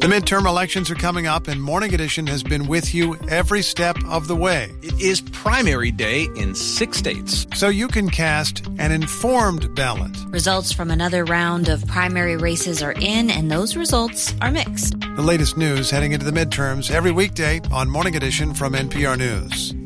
The midterm elections are coming up, and Morning Edition has been with you every step of the way. It is primary day in 6 states. So you can cast an informed ballot. Results from another round of primary races are in, and those results are mixed. The latest news heading into the midterms every weekday on Morning Edition from NPR News.